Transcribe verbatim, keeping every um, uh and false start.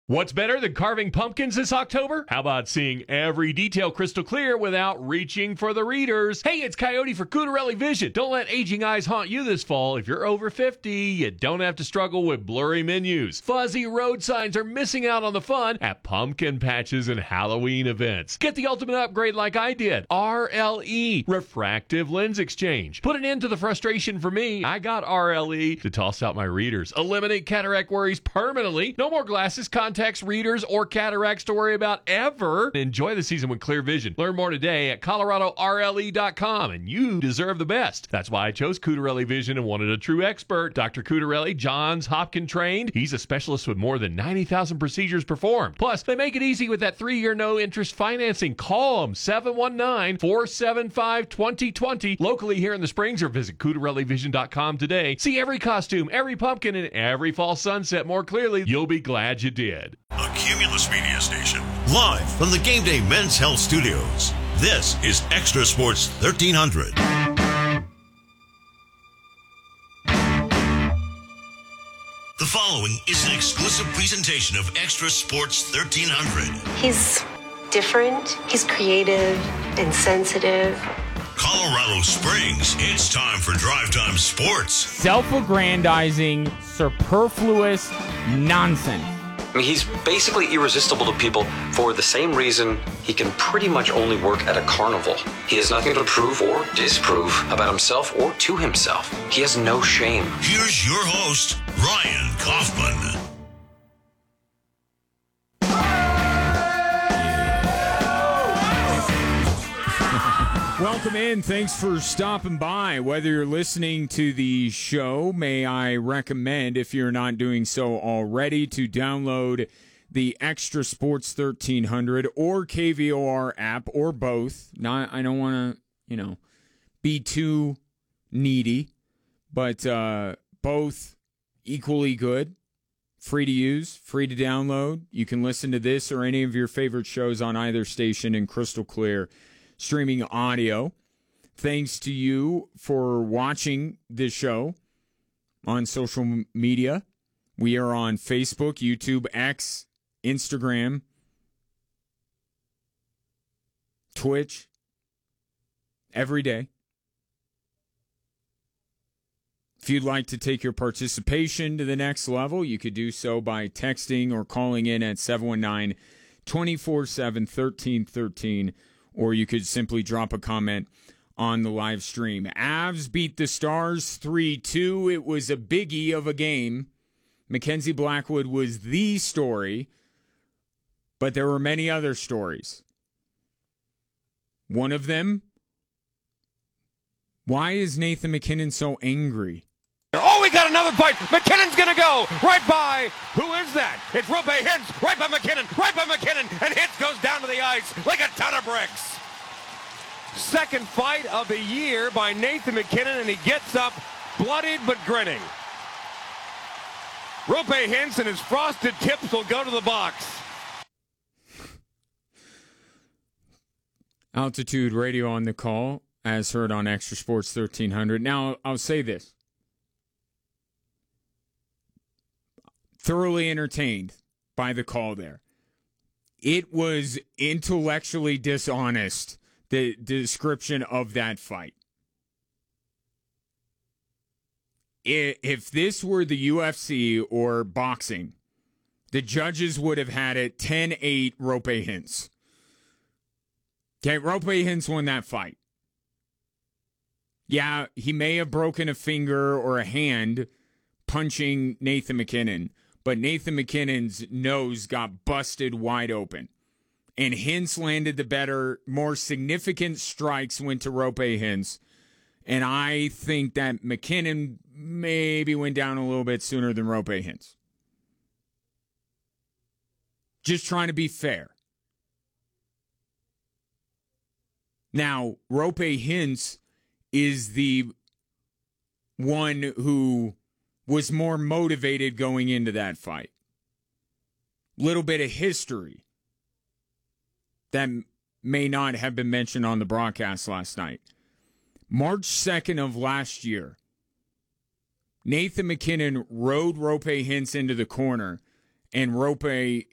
What's better than carving pumpkins this October? How about seeing every detail crystal clear without reaching for the readers? Hey, it's Coyote for Cutarelli Vision. Don't let aging eyes haunt you this fall. If you're over fifty, you don't have to struggle with blurry menus. Fuzzy road signs are missing out on the fun at pumpkin patches and Halloween events. Get the ultimate upgrade like I did. R L E, Refractive Lens Exchange. Put an end to the frustration for me. I got R L E to toss out my readers. Eliminate cataract worries permanently. No more glasses, contacts, readers, or cataracts to worry about ever. Enjoy the season with clear vision. Learn more today at Colorado R L E dot com, and you deserve the best. That's why I chose Cutarelli Vision and wanted a true expert. Doctor Cutarelli, Johns Hopkins trained. He's a specialist with more than ninety thousand procedures performed. Plus, they make it easy with that three-year no-interest financing. Call them, seven one nine, four seven five, two zero two zero. Locally here in the Springs, or visit Cutarelli Vision dot com today. See every costume, every pumpkin, and every fall sunset more clearly. You'll be glad you did. A Cumulus Media Station. Live from the Game Day Men's Health Studios. This is Extra Sports thirteen hundred. The following is an exclusive presentation of Extra Sports thirteen hundred. He's different. He's creative and sensitive. Colorado Springs, it's time for Drive Time Sports. Self-aggrandizing, superfluous nonsense. I mean, he's basically irresistible to people for the same reason he can pretty much only work at a carnival. He has nothing to prove or disprove about himself or to himself. He has no shame. Here's your host, Ryan Kaufman. Welcome in. Thanks for stopping by. Whether you're listening to the show, may I recommend, if you're not doing so already, to download the Extra Sports thirteen hundred or K V O R app, or both. Not, I don't want to, you know, be too needy, but uh, both equally good. Free to use, free to download. You can listen to this or any of your favorite shows on either station in crystal clear streaming audio. Thanks to you for watching this show on social media. We are on Facebook, YouTube, X, Instagram, Twitch, every day. If you'd like to take your participation to the next level, you could do so by texting or calling in at seven one nine, two four seven, one three one three. Or you could simply drop a comment on the live stream. Avs beat the Stars three two. It was a biggie of a game. Mackenzie Blackwood was the story, but there were many other stories. One of them, why is Nathan MacKinnon so angry? Oh, we got another fight. McKinnon's going to go right by. Who is that? It's Roope Hintz. Right by McKinnon. Right by McKinnon. And Hintz goes down to the ice like a ton of bricks. Second fight of the year by Nathan MacKinnon, and he gets up bloodied but grinning. Roope Hintz and his frosted tips will go to the box. Altitude Radio on the call, as heard on Extra Sports thirteen hundred. Now, I'll say this. Thoroughly entertained by the call there. It was intellectually dishonest, the description of that fight. If this were the U F C or boxing, the judges would have had it ten eight Roope Hintz. Okay, Roope Hintz won that fight. Yeah, he may have broken a finger or a hand punching Nathan MacKinnon, but Nathan McKinnon's nose got busted wide open. And Hintz landed the better, more significant strikes went to Roope Hintz. And I think that MacKinnon maybe went down a little bit sooner than Roope Hintz. Just trying to be fair. Now, Roope Hintz is the one who was more motivated going into that fight. Little bit of history that may not have been mentioned on the broadcast last night. March second of last year, Nathan MacKinnon rode Roope Hintz into the corner, and Roope